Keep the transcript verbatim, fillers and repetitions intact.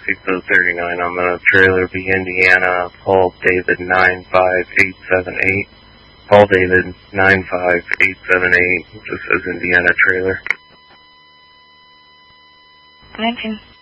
Mexico thirty-nine. I'm in a trailer, B, Indiana. Paul David nine five eight seven eight. Paul David nine five eight seven eight. This is Indiana trailer. nineteen.